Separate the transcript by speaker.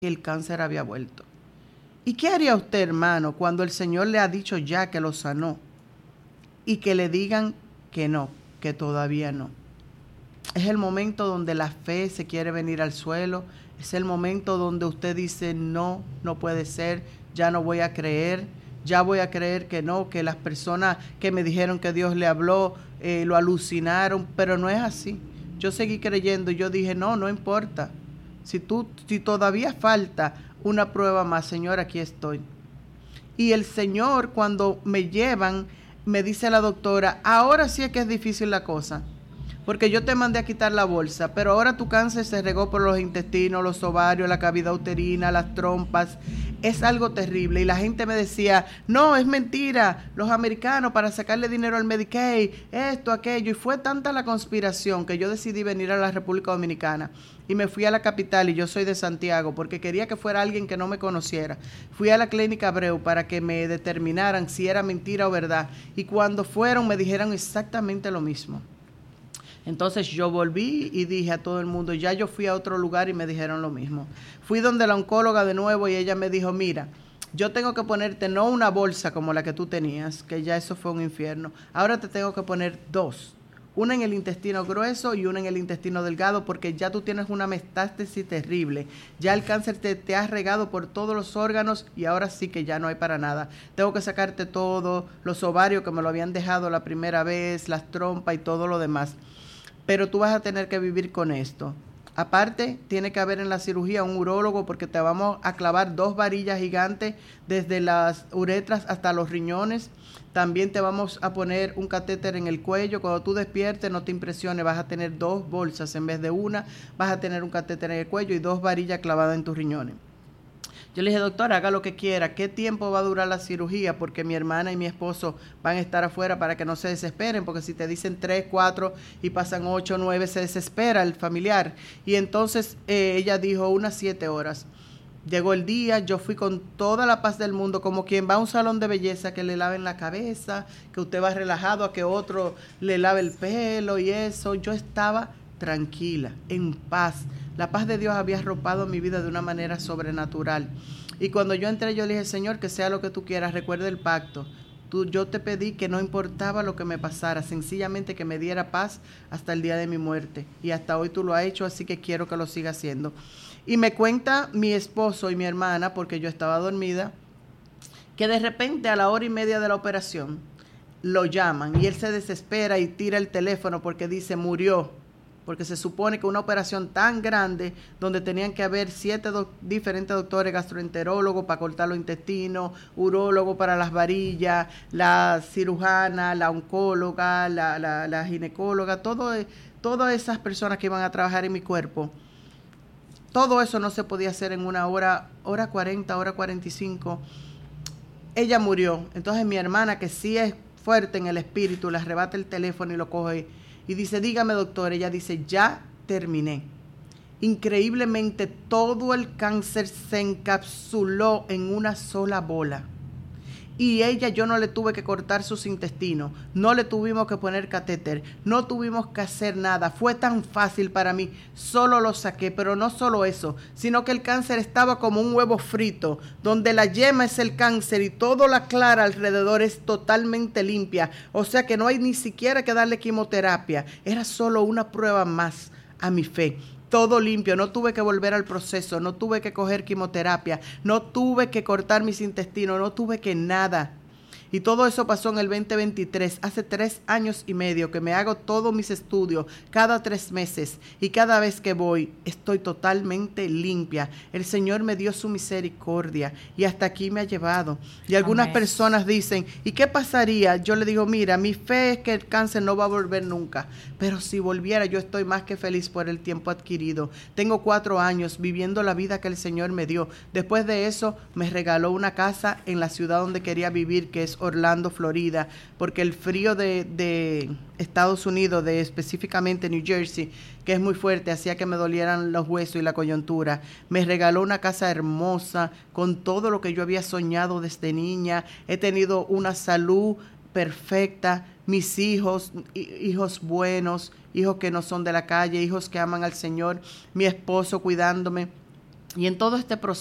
Speaker 1: que el cáncer había vuelto. ¿Y qué haría usted, hermano, cuando el Señor le ha dicho ya que lo sanó y que le digan que no, que todavía no? Es el momento donde la fe se quiere venir al suelo. Es el momento donde usted dice, no, no puede ser, ya no voy a creer, ya voy a creer que no, que las personas que me dijeron que Dios le habló, lo alucinaron, pero no es así. Yo seguí creyendo y yo dije, no, no importa. Si todavía falta una prueba más, Señor, aquí estoy. Y el Señor, cuando me llevan, me dice la doctora, ahora sí es que es difícil la cosa, porque yo te mandé a quitar la bolsa, pero ahora tu cáncer se regó por los intestinos, los ovarios, la cavidad uterina, las trompas. Es algo terrible. Y la gente me decía, no, es mentira, los americanos para sacarle dinero al Medicaid, esto, aquello. Y fue tanta la conspiración que yo decidí venir a la República Dominicana. Y me fui a la capital, y yo soy de Santiago, porque quería que fuera alguien que no me conociera. Fui a la Clínica Abreu para que me determinaran si era mentira o verdad. Y cuando fueron me dijeron exactamente lo mismo. Entonces yo volví y dije a todo el mundo, ya yo fui a otro lugar y me dijeron lo mismo. Fui donde la oncóloga de nuevo y ella me dijo, mira, yo tengo que ponerte no una bolsa como la que tú tenías, que ya eso fue un infierno. Ahora te tengo que poner dos. Una en el intestino grueso y una en el intestino delgado, porque ya tú tienes una metástasis terrible. Ya el cáncer te ha regado por todos los órganos y ahora sí que ya no hay para nada. Tengo que sacarte todo, los ovarios que me lo habían dejado la primera vez, las trompas y todo lo demás. Pero tú vas a tener que vivir con esto. Aparte, tiene que haber en la cirugía un urólogo, porque te vamos a clavar 2 varillas gigantes desde las uretras hasta los riñones. También te vamos a poner un catéter en el cuello. Cuando tú despiertes, no te impresiones, vas a tener 2 bolsas en vez de una. Vas a tener un catéter en el cuello y 2 varillas clavadas en tus riñones. Yo le dije, doctor, haga lo que quiera. ¿Qué tiempo va a durar la cirugía? Porque mi hermana y mi esposo van a estar afuera para que no se desesperen, porque si te dicen 3, 4 y pasan 8, 9, se desespera el familiar. Y entonces ella dijo unas 7 horas. Llegó el día, yo fui con toda la paz del mundo, como quien va a un salón de belleza que le laven la cabeza, que usted va relajado a que otro le lave el pelo y eso. Yo estaba tranquila, en paz. La paz de Dios había arropado mi vida de una manera sobrenatural. Y cuando yo entré, yo le dije, Señor, que sea lo que tú quieras, recuerda el pacto. Yo te pedí que no importaba lo que me pasara, sencillamente que me diera paz hasta el día de mi muerte. Y hasta hoy tú lo has hecho, así que quiero que lo siga haciendo. Y me cuenta mi esposo y mi hermana, porque yo estaba dormida, que de repente a la 1:30 de la operación lo llaman y él se desespera y tira el teléfono porque dice, murió. Porque se supone que una operación tan grande, donde tenían que haber 7 diferentes doctores, gastroenterólogos para cortar los intestinos, urólogo para las varillas, la cirujana, la oncóloga, la ginecóloga, todas esas personas que iban a trabajar en mi cuerpo, todo eso no se podía hacer en una hora 40, hora 45. Ella murió. Entonces mi hermana, que sí es fuerte en el espíritu, le arrebata el teléfono y lo coge y dice, dígame doctor. Ella dice, ya terminé. Increíblemente todo el cáncer se encapsuló en una sola bola. Y yo no le tuve que cortar sus intestinos, no le tuvimos que poner catéter, no tuvimos que hacer nada. Fue tan fácil para mí, solo lo saqué. Pero no solo eso, sino que el cáncer estaba como un huevo frito, donde la yema es el cáncer y toda la clara alrededor es totalmente limpia. O sea que no hay ni siquiera que darle quimioterapia. Era solo una prueba más a mi fe. Todo limpio, no tuve que volver al proceso, no tuve que coger quimioterapia, no tuve que cortar mis intestinos, no tuve que nada. Y todo eso pasó en el 2023, hace 3 años y medio que me hago todos mis estudios cada 3 meses y cada vez que voy estoy totalmente limpia. El Señor me dio su misericordia y hasta aquí me ha llevado. Y algunas personas dicen, ¿y qué pasaría? Yo le digo, mira, mi fe es que el cáncer no va a volver nunca, pero si volviera yo estoy más que feliz por el tiempo adquirido. Tengo 4 años viviendo la vida que el Señor me dio. Después de eso me regaló una casa en la ciudad donde quería vivir, que es Orlando, Florida, porque el frío de Estados Unidos, específicamente New Jersey, que es muy fuerte, hacía que me dolieran los huesos y la coyuntura. Me regaló una casa hermosa con todo lo que yo había soñado desde niña. He tenido una salud perfecta, mis hijos buenos, hijos que no son de la calle, hijos que aman al Señor, mi esposo cuidándome. Y en todo este